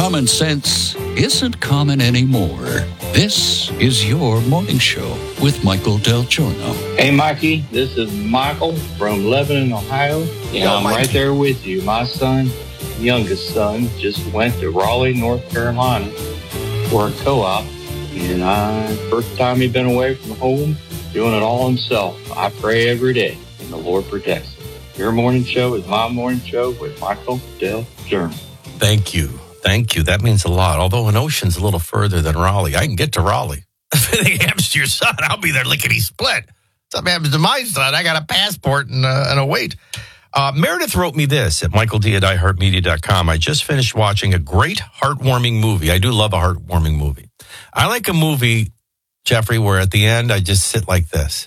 common sense isn't common anymore. This is your morning show with Michael Del Giorno. Hey, Mikey, this is Michael from Lebanon, Ohio. Yeah, I'm right there with you. My son, youngest son, just went to Raleigh, North Carolina for a co-op. And first time he'd been away from home, doing it all himself. I pray every day, and the Lord protects him. Your morning show is my morning show with Michael Del Giorno. Thank you. Thank you. That means a lot. Although an ocean's a little further than Raleigh. I can get to Raleigh. If anything happens to your son, I'll be there lickety-split. Something happens to my son, I got a passport and a wait. Meredith wrote me this at michaeld@iheartmedia.com. I just finished watching a great heartwarming movie. I do love a heartwarming movie. I like a movie, Jeffrey, where at the end I just sit like this.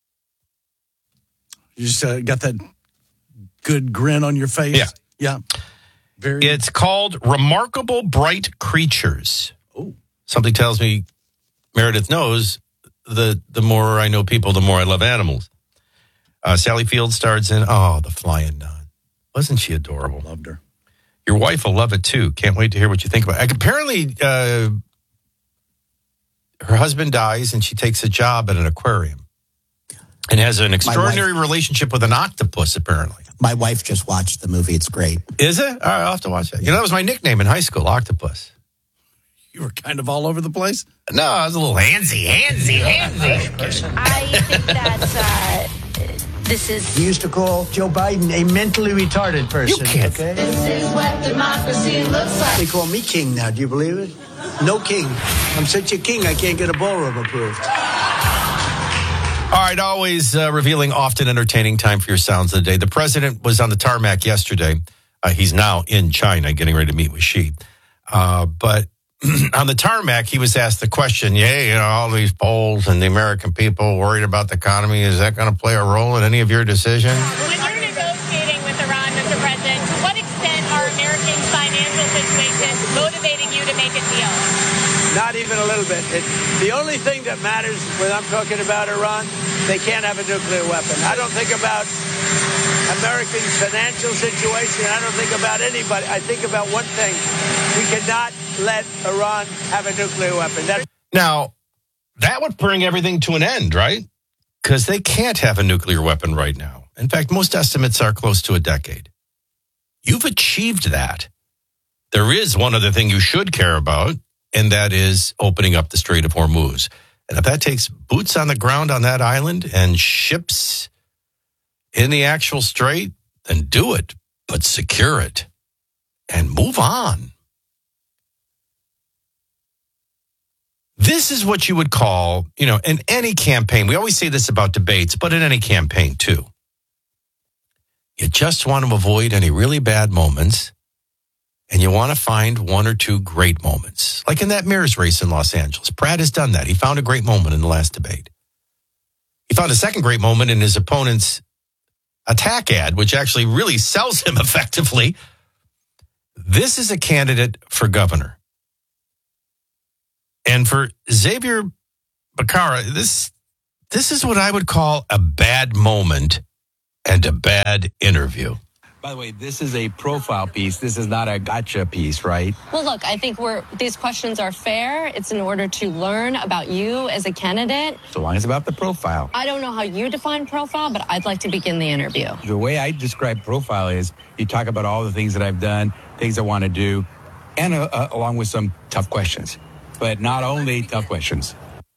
You just got that good grin on your face? Yeah. Yeah. It's called Remarkable Bright Creatures. Oh. Something tells me Meredith knows the more I know people, the more I love animals. Sally Field stars in, the Flying Nun. Wasn't she adorable? Loved her. Your wife will love it, too. Can't wait to hear what you think about it. Apparently, her husband dies, and she takes a job at an aquarium and has an extraordinary relationship with an octopus, apparently. My wife just watched the movie. It's great. Is it? All right, I'll have to watch that. You know, that was my nickname in high school, Octopus. You were kind of all over the place? No, I was a little handsy. I think that this is... We used to call Joe Biden a mentally retarded person. You can't. Okay? This is what democracy looks like. They call me king now. Do you believe it? No king. I'm such a king, I can't get a ballroom approved. All right, always revealing, often entertaining time for your sounds of the day. The president was on the tarmac yesterday. He's now in China, getting ready to meet with Xi. But on the tarmac, he was asked the question, all these polls and the American people worried about the economy, is that going to play a role in any of your decisions? When you're negotiating with Iran, Mr. President, to what extent are Americans' financial situations motivating you to make a deal? Not even a little bit. The only thing that matters when I'm talking about Iran, they can't have a nuclear weapon. I don't think about Americans' financial situation. I don't think about anybody. I think about one thing. We cannot let Iran have a nuclear weapon. Now, that would bring everything to an end, right? Because they can't have a nuclear weapon right now. In fact, most estimates are close to a decade. You've achieved that. There is one other thing you should care about, and that is opening up the Strait of Hormuz. And if that takes boots on the ground on that island and ships in the actual strait, then do it, but secure it and move on. This is what you would call, in any campaign. We always say this about debates, but in any campaign too. You just want to avoid any really bad moments, and you want to find one or two great moments. Like in that mayor's race in Los Angeles. Pratt has done that. He found a great moment in the last debate. He found a second great moment in his opponent's attack ad, which actually really sells him effectively. This is a candidate for governor. And for Xavier Becerra, this is what I would call a bad moment and a bad interview. By the way, this is a profile piece. This is not a gotcha piece, right? Well, look, I think these questions are fair. It's in order to learn about you as a candidate. So long as it's about the profile. I don't know how you define profile, but I'd like to begin the interview. The way I describe profile is you talk about all the things that I've done, things I want to do, and along with some tough questions. But not only tough questions.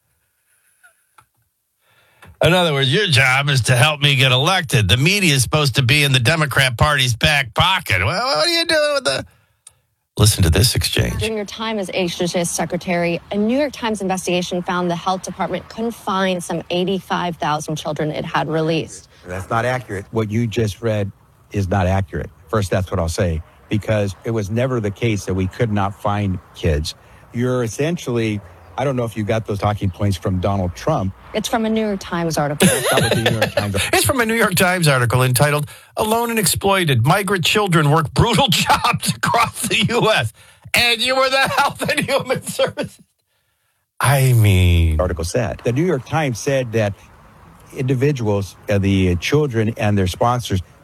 In other words, your job is to help me get elected. The media is supposed to be in the Democrat Party's back pocket. Well, what are you doing with the... Listen to this exchange. During your time as HHS secretary, a New York Times investigation found the health department couldn't find some 85,000 children it had released. That's not accurate. What you just read is not accurate. First, that's what I'll say, because it was never the case that we could not find kids. You're essentially... I don't know if you got those talking points from Donald Trump. It's from a New York Times article. It's from a New York Times article entitled, Alone and Exploited, Migrant Children Work Brutal Jobs Across the U.S. And you were the Health and Human Services. I mean... Article said. The New York Times said that individuals, the children and their sponsors,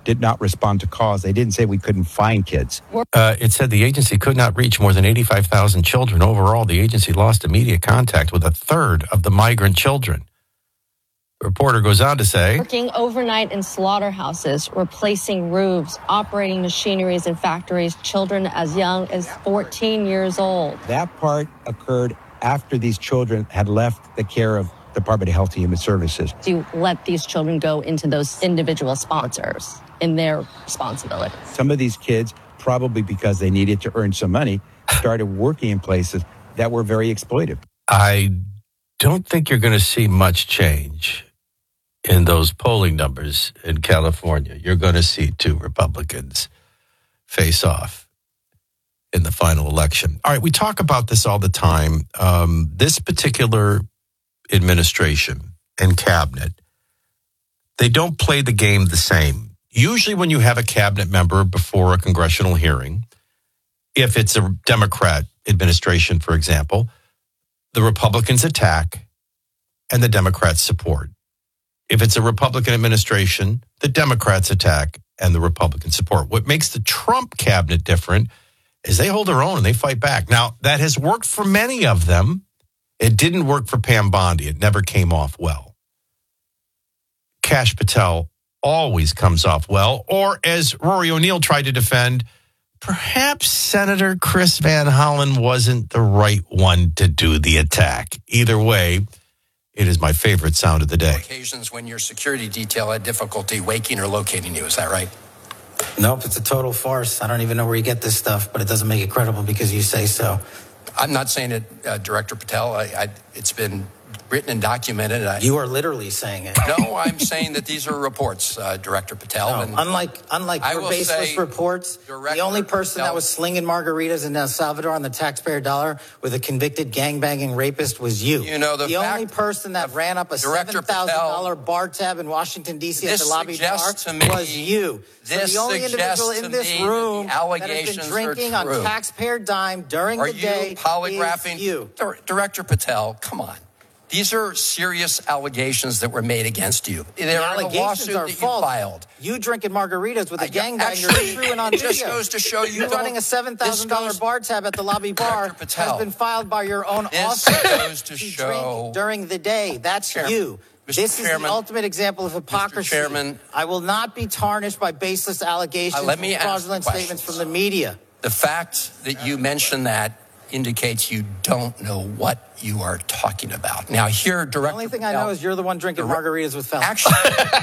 did not respond to calls. They didn't say we couldn't find kids. It said the agency could not reach more than 85,000 children. Overall, the agency lost immediate contact with a third of the migrant children. The reporter goes on to say, working overnight in slaughterhouses, replacing roofs, operating machineries in factories, children as young as 14 years old. That part occurred after these children had left the care of Department of Health and Human Services. To let these children go into those individual sponsors in their responsibility. Some of these kids, probably because they needed to earn some money, started working in places that were very exploitive. I don't think you're going to see much change in those polling numbers in California. You're going to see two Republicans face off in the final election. All right, we talk about this all the time. This particular administration and cabinet, they don't play the game the same. Usually when you have a cabinet member before a congressional hearing, if it's a Democrat administration, for example, the Republicans attack and the Democrats support. If it's a Republican administration, the Democrats attack and the Republicans support. What makes the Trump cabinet different is they hold their own and they fight back. Now, that has worked for many of them. It didn't work for Pam Bondi. It never came off well. Kash Patel always comes off well. Or as Rory O'Neill tried to defend, perhaps Senator Chris Van Hollen wasn't the right one to do the attack. Either way, it is my favorite sound of the day. Occasions when your security detail had difficulty waking or locating you. Is that right? Nope, it's a total farce. I don't even know where you get this stuff, but it doesn't make it credible because you say so. I'm not saying it, Director Patel. It's been written and documented. You are literally saying it. No, I'm saying that these are reports, Director Patel. No, and unlike your baseless reports, the only person that was slinging margaritas in El Salvador on the taxpayer dollar with a convicted gangbanging rapist was you. You know, the only person that ran up a $7,000 bar tab in Washington, D.C. at the lobby bar was you. So the only individual in this room that has been drinking on taxpayer dime during the day is you. Director Patel, come on. These are serious allegations that were made against you. They're in a lawsuit that you filed. You drinking margaritas with a gangbanger is true and on video. It just goes to show you running a $7,000 bar tab at the lobby bar has been filed by your own office. This goes to show during the day. That's you. This is the ultimate example of hypocrisy. Mr. Chairman, I will not be tarnished by baseless allegations and fraudulent statements from the media. The fact that you mentioned that indicates you don't know what you are talking about. Now, here, Director... The only thing I know is you're the one drinking margaritas with felons. Actually...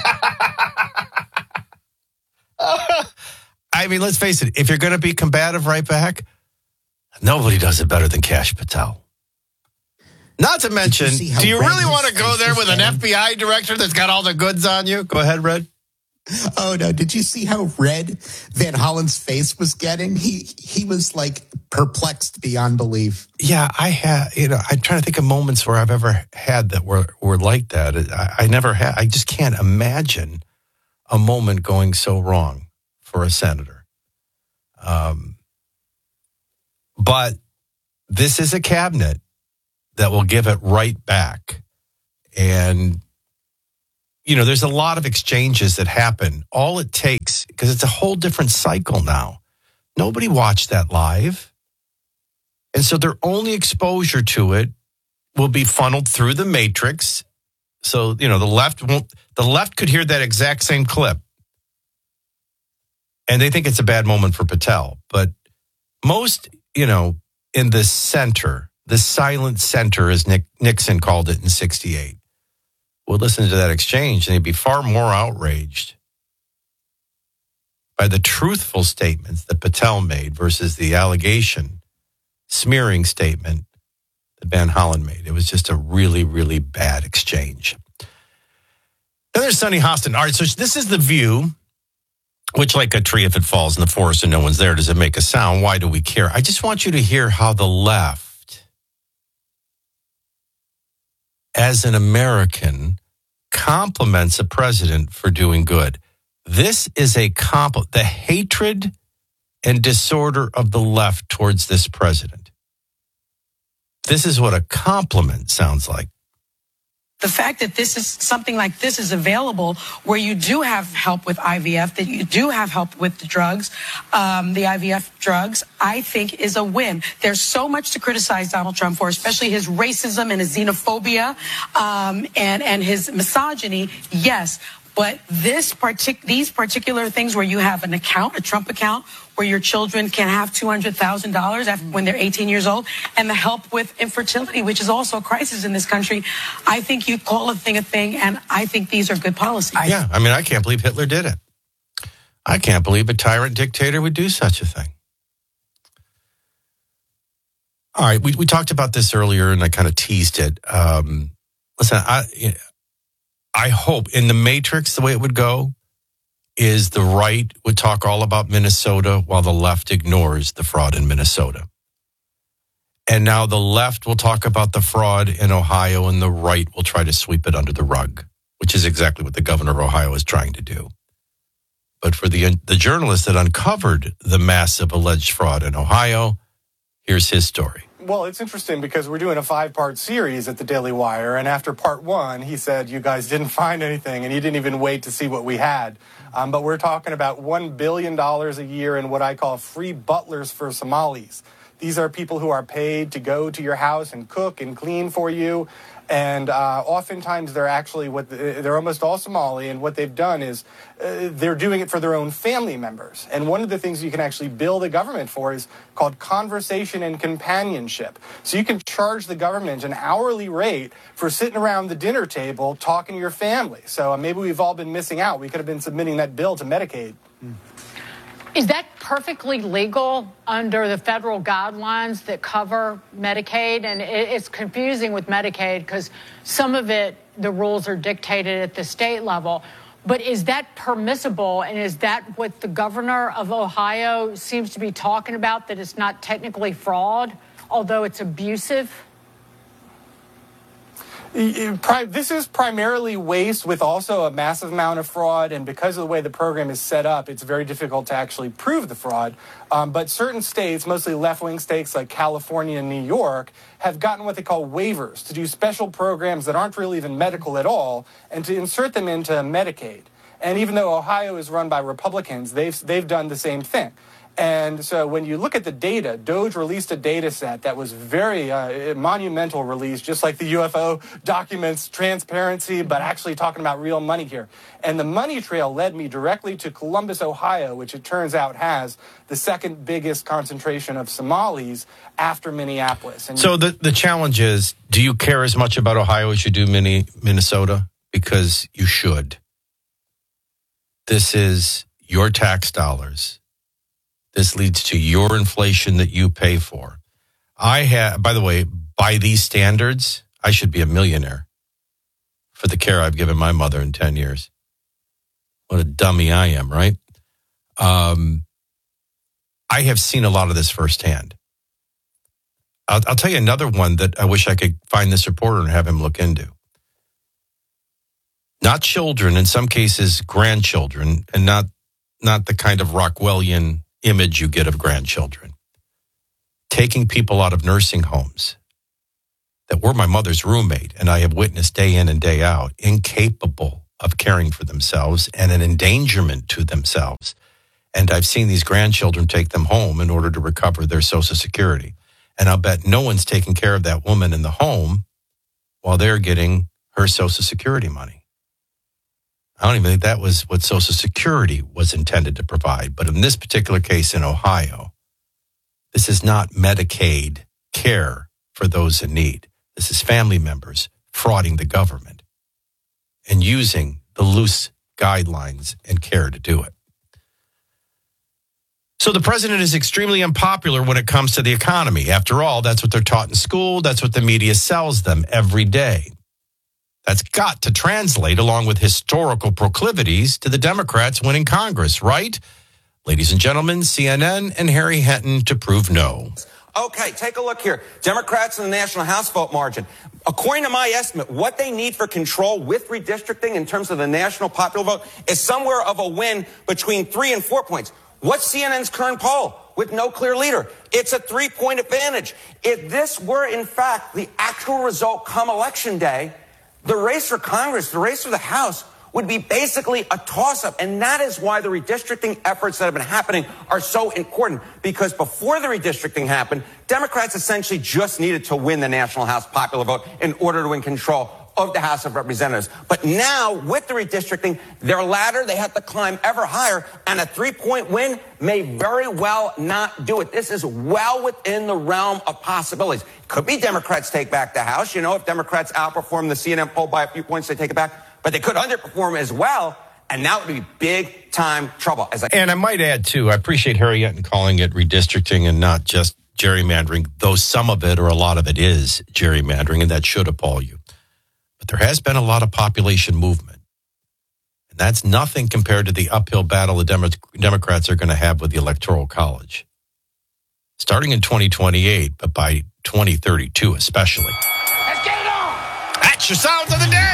I mean, let's face it. If you're going to be combative right back, nobody does it better than Kash Patel. Not to mention, do you really want to go there with an FBI director that's got all the goods on you? Go ahead, Red. Oh, no. Did you see how red Van Hollen's face was getting? He was like perplexed beyond belief. Yeah, I'm trying to think of moments where I've ever had that were like that. I never had. I just can't imagine a moment going so wrong for a senator. But this is a cabinet that will give it right back. And, you know, there's a lot of exchanges that happen. All it takes, because it's a whole different cycle now. Nobody watched that live. And so their only exposure to it will be funneled through the matrix. So, you know, the left could hear that exact same clip. And they think it's a bad moment for Patel. But most, you know, in the center, the silent center, as Nixon called it in 1968, would listen to that exchange and they'd be far more outraged by the truthful statements that Patel made versus the allegation, smearing statement that Van Hollen made. It was just a really, really bad exchange. Then there's Sunny Hostin. All right, so this is The View, which, like a tree, if it falls in the forest and no one's there, does it make a sound? Why do we care? I just want you to hear how the left, as an American, compliments a president for doing good. This is a compliment. The hatred and disorder of the left towards this president. This is what a compliment sounds like. The fact that this is something like this is available where you do have help with IVF, that you do have help with the drugs, the IVF drugs, I think is a win. There's so much to criticize Donald Trump for, especially his racism and his xenophobia and his misogyny. Yes. But these particular things where you have an account, a Trump account, where your children can have $200,000 when they're 18 years old, and the help with infertility, which is also a crisis in this country, I think you call a thing, and I think these are good policies. Yeah, I mean, I can't believe Hitler did it. I can't believe a tyrant dictator would do such a thing. All right, we talked about this earlier, and I kind of teased it. Listen, I hope in the Matrix, the way it would go is the right would talk all about Minnesota while the left ignores the fraud in Minnesota. And now the left will talk about the fraud in Ohio and the right will try to sweep it under the rug, which is exactly what the governor of Ohio is trying to do. But for the journalist that uncovered the massive alleged fraud in Ohio, here's his story. Well, it's interesting because we're doing a 5-part series at the Daily Wire, and after part 1, he said you guys didn't find anything, and you didn't even wait to see what we had. But we're talking about $1 billion a year in what I call free butlers for Somalis. These are people who are paid to go to your house and cook and clean for you. And oftentimes they're actually they're almost all Somali, and what they've done is they're doing it for their own family members. And one of the things you can actually bill the government for is called conversation and companionship. So you can charge the government an hourly rate for sitting around the dinner table talking to your family. So maybe we've all been missing out. We could have been submitting that bill to Medicaid. Is that perfectly legal under the federal guidelines that cover Medicaid? And it's confusing with Medicaid because some of it, the rules are dictated at the state level. But is that permissible? And is that what the governor of Ohio seems to be talking about, that it's not technically fraud, although it's abusive? This is primarily waste with also a massive amount of fraud, and because of the way the program is set up, it's very difficult to actually prove the fraud. But certain states, mostly left-wing states like California and New York, have gotten what they call waivers to do special programs that aren't really even medical at all and to insert them into Medicaid. And even though Ohio is run by Republicans, they've done the same thing. And so when you look at the data, DOJ released a data set that was very monumental release, just like the UFO documents, transparency, but actually talking about real money here. And the money trail led me directly to Columbus, Ohio, which it turns out has the second biggest concentration of Somalis after Minneapolis. And so the challenge is, do you care as much about Ohio as you do Minnesota? Because you should. This is your tax dollars. This leads to your inflation that you pay for. By the way, by these standards, I should be a millionaire for the care I've given my mother in 10 years. What a dummy I am, right? I have seen a lot of this firsthand. I'll tell you another one that I wish I could find this reporter and have him look into. Not children, in some cases grandchildren, and not the kind of Rockwellian image you get of grandchildren. Taking people out of nursing homes that were my mother's roommate, and I have witnessed day in and day out, incapable of caring for themselves and an endangerment to themselves. And I've seen these grandchildren take them home in order to recover their Social Security. And I'll bet no one's taking care of that woman in the home while they're getting her Social Security money. I don't even think that was what Social Security was intended to provide. But in this particular case in Ohio, this is not Medicaid care for those in need. This is family members frauding the government and using the loose guidelines and care to do it. So the president is extremely unpopular when it comes to the economy. After all, that's what they're taught in school. That's what the media sells them every day. That's got to translate, along with historical proclivities, to the Democrats winning Congress, right? Ladies and gentlemen, CNN and Harry Henton to prove no. Okay, take a look here. Democrats in the National House vote margin. According to my estimate, what they need for control with redistricting in terms of the national popular vote is somewhere of a win between 3 and 4 points. What's CNN's current poll with no clear leader? It's a 3-point advantage. If this were, in fact, the actual result come election day, the race for Congress, the race for the House, would be basically a toss-up. And that is why the redistricting efforts that have been happening are so important. Because before the redistricting happened, Democrats essentially just needed to win the National House popular vote in order to win control of the House of Representatives. But now, with the redistricting, their ladder, they have to climb ever higher, and a 3-point win may very well not do it. This is well within the realm of possibilities. Could be Democrats take back the House. You know, if Democrats outperform the CNN poll by a few points, they take it back. But they could underperform as well, and that would be big-time trouble. And I might add, too, I appreciate Harry Yetton calling it redistricting and not just gerrymandering, though some of it or a lot of it is gerrymandering, and that should appall you. But there has been a lot of population movement. And that's nothing compared to the uphill battle the Democrats are going to have with the Electoral College. Starting in 2028, but by 2032 especially. Let's get it on! That's your sounds of the day!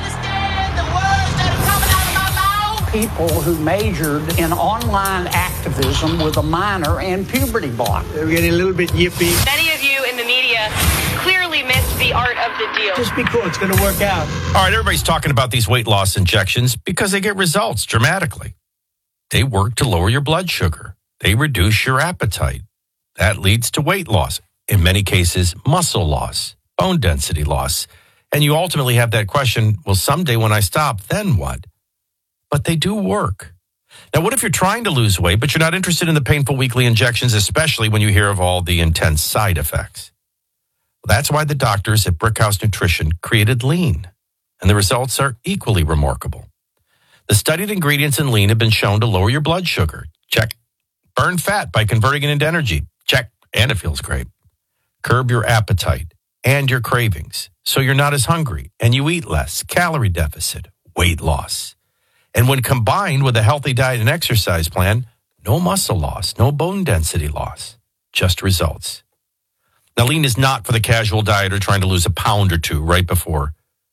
People who majored in online activism with a minor in puberty block. They're getting a little bit yippy. Many of you in the media clearly missed the art of the deal. Just be cool. It's going to work out. All right, everybody's talking about these weight loss injections because they get results dramatically. They work to lower your blood sugar. They reduce your appetite. That leads to weight loss. In many cases, muscle loss, bone density loss. And you ultimately have that question, well, someday when I stop, then what? But they do work. Now, what if you're trying to lose weight, but you're not interested in the painful weekly injections, especially when you hear of all the intense side effects? Well, that's why the doctors at Brickhouse Nutrition created Lean, and the results are equally remarkable. The studied ingredients in Lean have been shown to lower your blood sugar. Check. Burn fat by converting it into energy. Check. And it feels great. Curb your appetite and your cravings so you're not as hungry and you eat less. Calorie deficit, weight loss. And when combined with a healthy diet and exercise plan, no muscle loss, no bone density loss, just results. Now, Lean is not for the casual dieter trying to lose a pound or two right before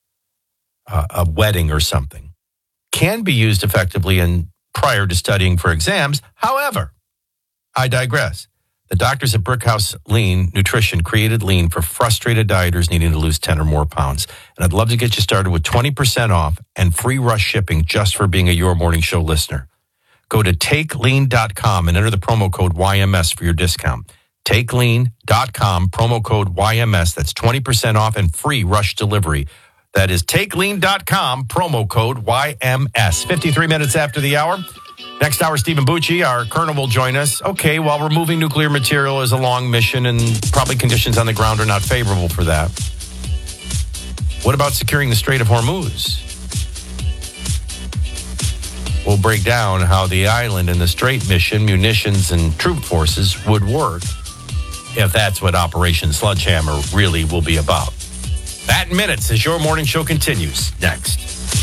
a wedding or something. Can be used effectively and prior to studying for exams. However, I digress. The doctors at Brickhouse Lean Nutrition created Lean for frustrated dieters needing to lose 10 or more pounds. And I'd love to get you started with 20% off and free rush shipping just for being a Your Morning Show listener. Go to takelean.com and enter the promo code YMS for your discount. Takelean.com, promo code YMS. That's 20% off and free rush delivery. That is takelean.com, promo code YMS. 53 minutes after the hour. Next hour, Stephen Bucci, our colonel, will join us. Okay, while removing nuclear material is a long mission and probably conditions on the ground are not favorable for that. What about securing the Strait of Hormuz? We'll break down how the island and the Strait mission, munitions, and troop forces would work if that's what Operation Sledgehammer really will be about. That in minutes as Your Morning Show continues next.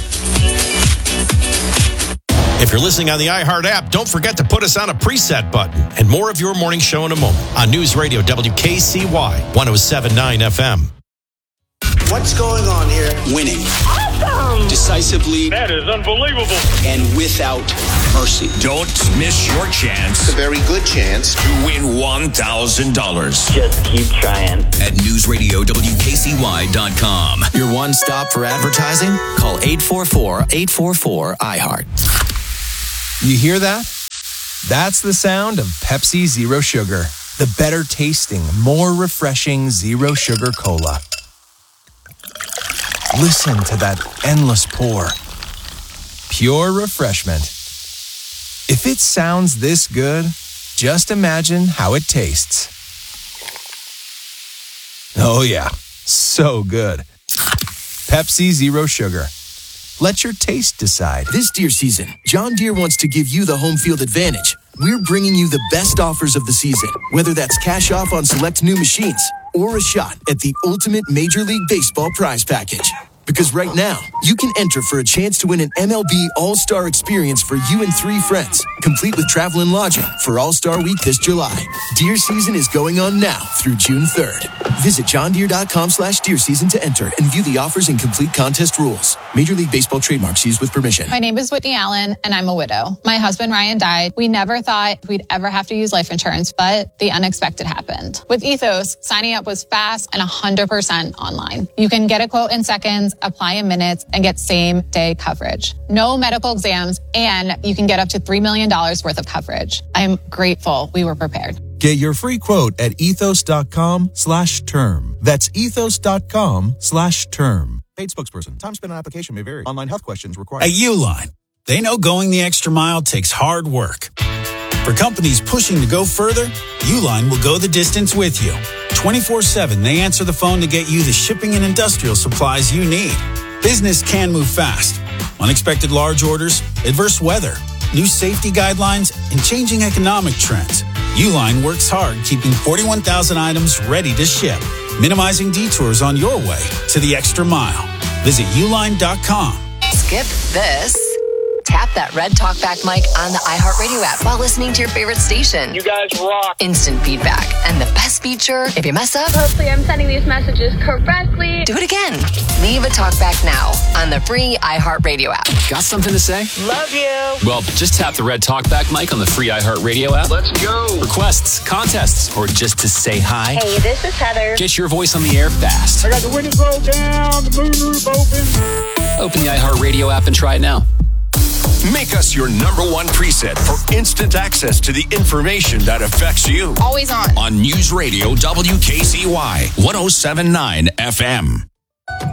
If you're listening on the iHeart app, don't forget to put us on a preset button. And more of Your Morning Show in a moment on News Radio WKCY 107.9 FM. What's going on here? Winning. Awesome! Decisively. That is unbelievable. And without mercy. Don't miss your chance. It's a very good chance to win $1,000. Just keep trying. At newsradiowkcy.com. Your one stop for advertising? Call 844-844-iHeart. You hear that? That's the sound of Pepsi Zero Sugar. The better tasting, more refreshing Zero Sugar Cola. Listen to that endless pour. Pure refreshment. If it sounds this good, just imagine how it tastes. Oh yeah, so good. Pepsi Zero Sugar. Let your taste decide. This deer season, John Deere wants to give you the home field advantage. We're bringing you the best offers of the season, whether that's cash off on select new machines or a shot at the ultimate Major League Baseball prize package. Because right now, you can enter for a chance to win an MLB All-Star experience for you and 3 friends, complete with travel and lodging for All-Star Week this July. Deer season is going on now through June 3rd. Visit johndeere.com/deer season to enter and view the offers and complete contest rules. Major League Baseball trademarks used with permission. My name is Whitney Allen, and I'm a widow. My husband, Ryan, died. We never thought we'd ever have to use life insurance, but the unexpected happened. With Ethos, signing up was fast and 100% online. You can get a quote in seconds, apply in minutes, and get same-day coverage. No medical exams, and you can get up to $3 million worth of coverage. I'm grateful we were prepared. Get your free quote at ethos.com/term. That's ethos.com/term. Paid spokesperson. Time spent on application may vary. Online health questions required. At Uline, they know going the extra mile takes hard work. For companies pushing to go further, Uline will go the distance with you. 24/7, they answer the phone to get you the shipping and industrial supplies you need. Business can move fast. Unexpected large orders, adverse weather, new safety guidelines, and changing economic trends. Uline works hard keeping 41,000 items ready to ship, minimizing detours on your way to the extra mile. Visit uline.com. Skip this. Tap that red talkback mic on the iHeartRadio app while listening to your favorite station. You guys rock. Instant feedback. And the best feature, if you mess up, hopefully I'm sending these messages correctly. Do it again. Leave a talkback now on the free iHeartRadio app. Got something to say? Love you. Well, just tap the red talkback mic on the free iHeartRadio app. Let's go. Requests, contests, or just to say hi. Hey, this is Heather. Get your voice on the air fast. I got the windows rolled down, the moonroof open. Open the iHeartRadio app and try it now. Make us your #1 preset for instant access to the information that affects you. Always on. On News Radio WKCY 107.9 FM.